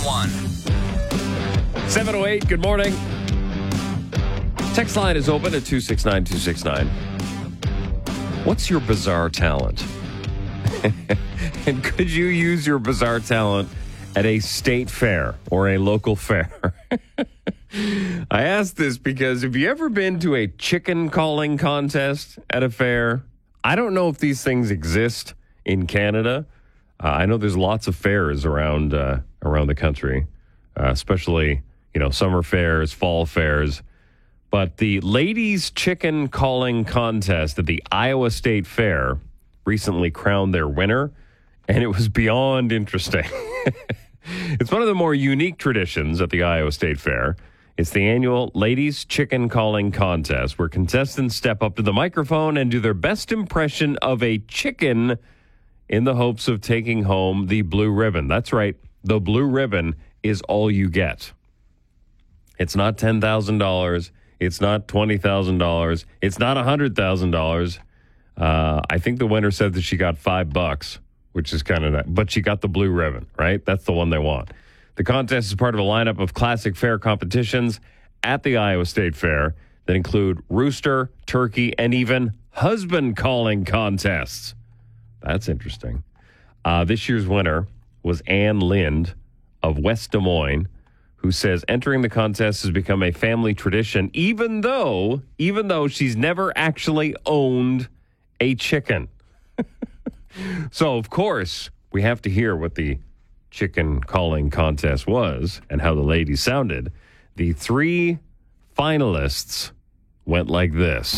708, good morning. Text line is open at 269-269. What's your bizarre talent? And could you use your bizarre talent at a state fair or a local fair? I ask this because have you ever been to a chicken calling contest at a fair? I don't know if these things exist in Canada. I know there's lots of fairs around the country, especially, summer fairs, fall fairs. But the ladies' chicken calling contest at the Iowa State Fair recently crowned their winner, and it was beyond interesting. It's one of the more unique traditions at the Iowa State Fair. It's the annual Ladies Chicken Calling Contest, where contestants step up to the microphone and do their best impression of a chicken in the hopes of taking home the blue ribbon. That's right. The blue ribbon is all you get. It's not $10,000. It's not $20,000. It's not $100,000. I think the winner said that she got $5, which is kind of nice. But she got the blue ribbon, right? That's the one they want. The contest is part of a lineup of classic fair competitions at the Iowa State Fair that include rooster, turkey, and even husband calling contests. That's interesting. This year's winner was Ann Lind of West Des Moines, who says entering the contest has become a family tradition, even though she's never actually owned a chicken. So, of course, we have to hear what the chicken calling contest was and how the ladies sounded. The 3 finalists went like this.